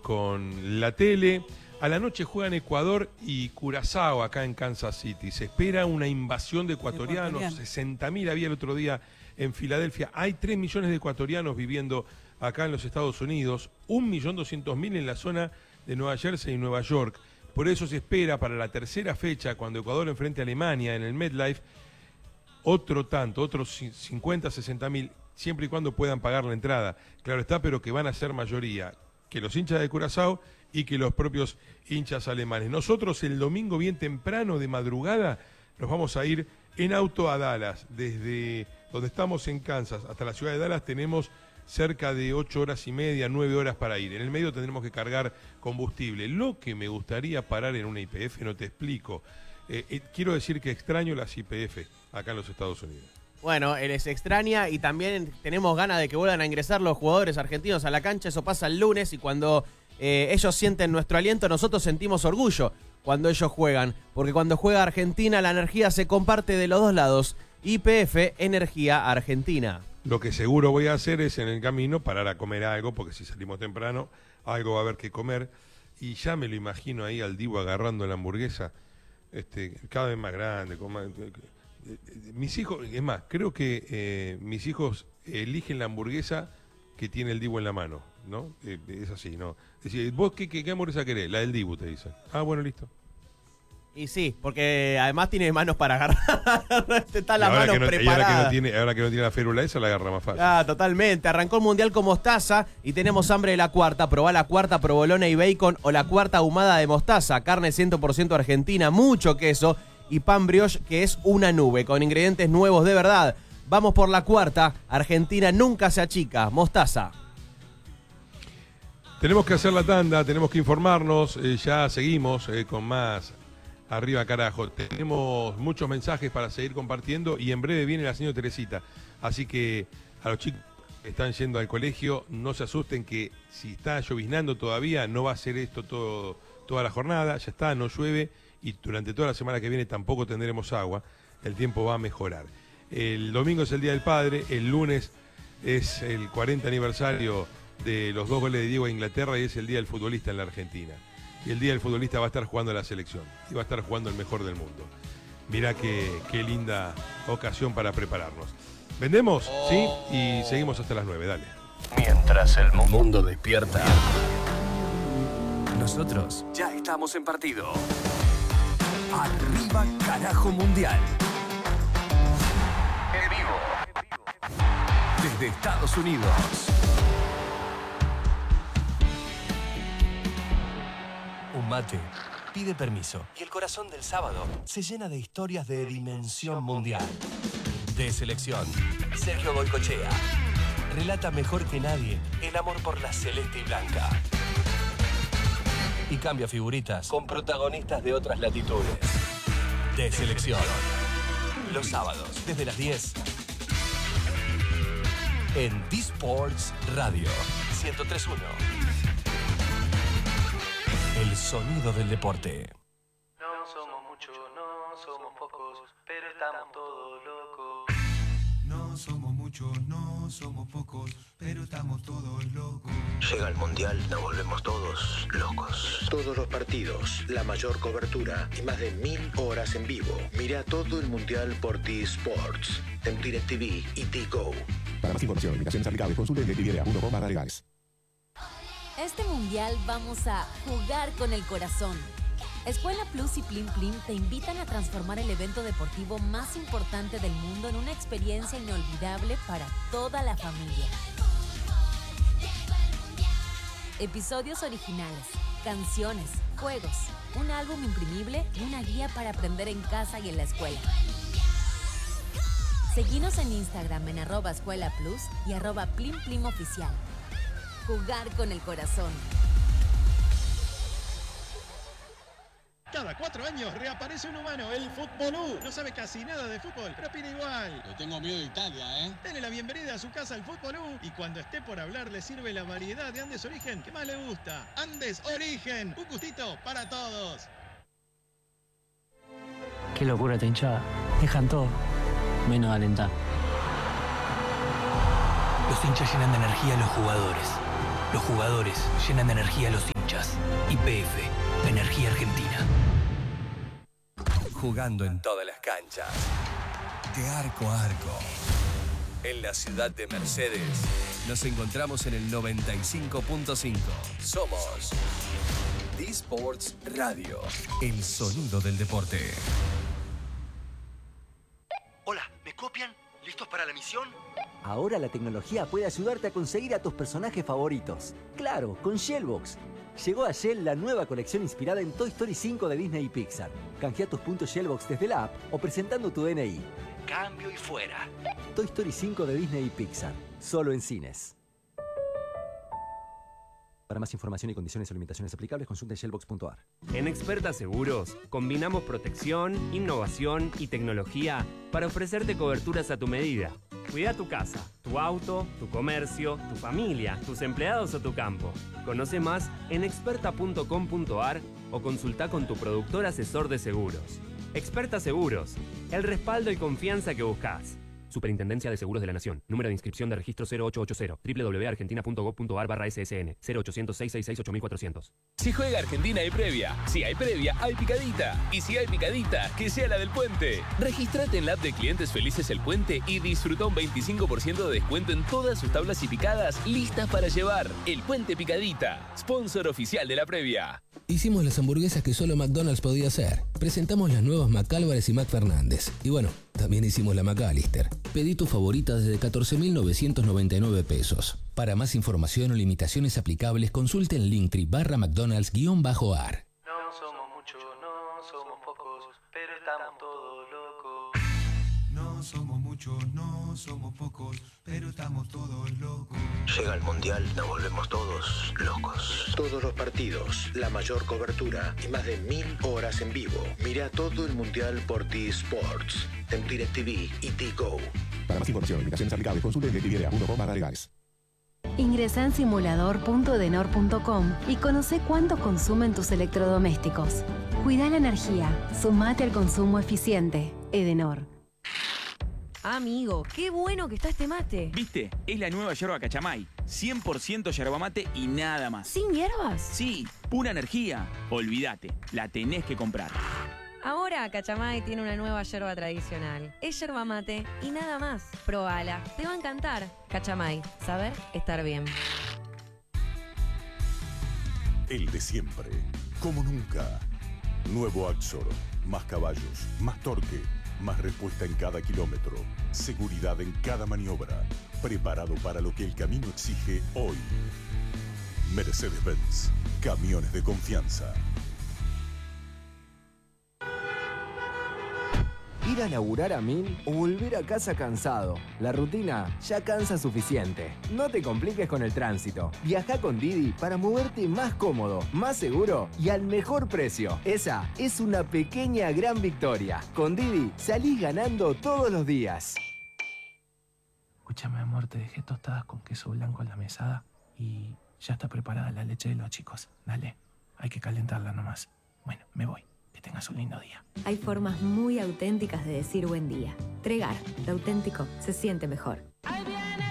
con la tele. A la noche juegan Ecuador y Curazao acá en Kansas City. Se espera una invasión de ecuatorianos. 60.000 había el otro día en Filadelfia. Hay 3 millones de ecuatorianos viviendo acá en los Estados Unidos. 1.200.000 en la zona de Nueva Jersey y Nueva York. Por eso se espera para la tercera fecha, cuando Ecuador enfrente a Alemania en el MetLife, otros 50, 60.000, siempre y cuando puedan pagar la entrada. Claro está, pero que van a ser mayoría que los hinchas de Curazao y que los propios hinchas alemanes. Nosotros el domingo bien temprano de madrugada nos vamos a ir en auto a Dallas. Desde donde estamos en Kansas hasta la ciudad de Dallas tenemos cerca de 8 horas y media, 9 horas para ir. En el medio tendremos que cargar combustible. Lo que me gustaría parar en una YPF, no te explico. Quiero decir que extraño las YPF acá en los Estados Unidos. Bueno, les extraña y también tenemos ganas de que vuelvan a ingresar los jugadores argentinos a la cancha. Eso pasa el lunes y cuando ellos sienten nuestro aliento, nosotros sentimos orgullo cuando ellos juegan. Porque cuando juega Argentina, la energía se comparte de los dos lados. YPF, Energía Argentina. Lo que seguro voy a hacer es en el camino parar a comer algo, porque si salimos temprano, algo va a haber que comer. Y ya me lo imagino ahí al Dibu agarrando la hamburguesa, cada vez más grande. Mis hijos, es más, creo que mis hijos eligen la hamburguesa que tiene el Dibu en la mano, ¿no? Es así, ¿no? Es decir, ¿vos qué hamburguesa querés? La del Dibu, te dicen. Ah, bueno, listo. Y sí, porque además tiene manos para agarrar. Está la mano preparada. Ahora que no tiene la férula esa, la agarra más fácil. Ah, totalmente. Arrancó el Mundial con mostaza y tenemos hambre de la cuarta. Probá la cuarta provolone y bacon o la cuarta ahumada de mostaza. Carne 100% argentina, mucho queso y pan brioche que es una nube con ingredientes nuevos de verdad. Vamos por la cuarta. Argentina nunca se achica. Mostaza. Tenemos que hacer la tanda, tenemos que informarnos. Ya seguimos con más Arriba Carajo. Tenemos muchos mensajes para seguir compartiendo y en breve viene la señora Teresita. Así que a los chicos que están yendo al colegio, no se asusten que si está lloviznando todavía, no va a ser esto toda la jornada. Ya está, no llueve y durante toda la semana que viene tampoco tendremos agua. El tiempo va a mejorar. El domingo es el Día del Padre, el lunes es el 40 aniversario de los 2 goles de Diego a Inglaterra y es el Día del Futbolista en la Argentina. Y el Día del Futbolista va a estar jugando la selección y va a estar jugando el mejor del mundo. Mirá qué linda ocasión para prepararnos. ¿Vendemos? Sí, y seguimos hasta las 9, dale. Mientras el mundo despierta, nosotros ya estamos en partido. Arriba Carajo Mundial. En vivo. Desde Estados Unidos. Un mate pide permiso y el corazón del sábado se llena de historias de dimensión mundial. De selección, Sergio Goycochea relata mejor que nadie el amor por la celeste y blanca. Y cambia figuritas con protagonistas de otras latitudes. De selección. Los sábados, desde las 10. En D-Sports Radio 103.1. El sonido del deporte. No somos muchos, no somos pocos, pero estamos todos locos. No somos muchos, no somos pocos, pero estamos todos locos. Llega el Mundial, nos volvemos todos locos. Todos los partidos, la mayor cobertura y más de 1000 horas en vivo. Mira todo el Mundial por T-Sports, en DirecTV y T-Go. Para más información, limitaciones aplicables, consulte en DirecTV.com/legales. Este mundial vamos a jugar con el corazón. Escuela Plus y Plim Plim te invitan a transformar el evento deportivo más importante del mundo en una experiencia inolvidable para toda la familia. Episodios originales, canciones, juegos, un álbum imprimible y una guía para aprender en casa y en la escuela. Seguinos en Instagram en @escuelaplus y @PlimPlimOficial. Jugar con el corazón. Cada 4 años reaparece un humano, el Futbolú. No sabe casi nada de fútbol, pero opina igual. Le tengo miedo de Italia, ¿eh? Dele la bienvenida a su casa al Futbolú y cuando esté por hablar le sirve la variedad de Andes Origen que más le gusta. Andes Origen, un gustito para todos. Qué locura esta hinchada. Dejan todo, menos alentar. Los hinchas llenan de energía a los jugadores. Los jugadores llenan de energía a los hinchas. canchas. YPF, Energía Argentina. Jugando en todas las canchas. De arco a arco. En la ciudad de Mercedes, nos encontramos en el 95.5. Somos D-Sports Radio, el sonido del deporte. Hola, ¿me copian? ¿Listos para la misión? Ahora la tecnología puede ayudarte a conseguir a tus personajes favoritos. Claro, con Shellbox. Llegó a Shell la nueva colección inspirada en Toy Story 5 de Disney y Pixar. Canjea tus puntos Shellbox desde la app o presentando tu DNI. Cambio y fuera. Toy Story 5 de Disney y Pixar. Solo en cines. Para más información y condiciones o limitaciones aplicables, consulte shellbox.ar. En Experta Seguros, combinamos protección, innovación y tecnología para ofrecerte coberturas a tu medida. Cuida tu casa, tu auto, tu comercio, tu familia, tus empleados o tu campo. Conoce más en experta.com.ar o consulta con tu productor asesor de seguros. Experta Seguros, el respaldo y confianza que buscas. Superintendencia de Seguros de la Nación. Número de inscripción de registro 0880. www.argentina.gov.ar/SSN. 0800-666-8400. Si juega Argentina hay previa. Si hay previa, hay picadita. Y si hay picadita, que sea la del Puente. Regístrate en la app de Clientes Felices El Puente y disfruta un 25% de descuento en todas sus tablas y picadas listas para llevar. El Puente Picadita, sponsor oficial de la previa. Hicimos las hamburguesas que solo McDonald's podía hacer. Presentamos las nuevas McAlvarez y McFernández. Y bueno, también hicimos la McAllister. Pedí tu favorita desde 14.999 pesos. Para más información o limitaciones aplicables, consulte en Linktree/McDonald's_ar. No somos muchos, no somos pocos, pero estamos todos locos. No somos muchos, no somos pocos, pero estamos todos locos. Llega el Mundial, nos volvemos todos locos. Todos los partidos, la mayor cobertura y más de 1000 horas en vivo. Mira todo el Mundial por T-Sports, en DirecTV y T-Go. Para más información o limitaciones aplicables, consulte en DirecTV.com/legales. Ingresa en simulador.edenor.com y conoce cuánto consumen tus electrodomésticos. Cuida la energía, sumate al consumo eficiente. Edenor. Amigo, qué bueno que está este mate. ¿Viste? Es la nueva yerba Cachamay. 100% yerba mate y nada más. ¿Sin hierbas? Sí, pura energía. Olvídate, la tenés que comprar. Ahora Cachamay tiene una nueva yerba tradicional. Es yerba mate y nada más. Probala, te va a encantar. Cachamay, saber estar bien. El de siempre, como nunca. Nuevo Axor, más caballos, más torque, más respuesta en cada kilómetro, seguridad en cada maniobra, preparado para lo que el camino exige hoy. Mercedes-Benz, camiones de confianza. Ir a laburar a 1000 o volver a casa cansado. La rutina ya cansa suficiente. No te compliques con el tránsito. Viaja con Didi para moverte más cómodo, más seguro y al mejor precio. Esa es una pequeña gran victoria. Con Didi salís ganando todos los días. Escúchame, amor, te dejé tostadas con queso blanco en la mesada y ya está preparada la leche de los chicos. Dale, hay que calentarla nomás. Bueno, me voy. Que tengas un lindo día. Hay formas muy auténticas de decir buen día. Tregar, lo auténtico se siente mejor.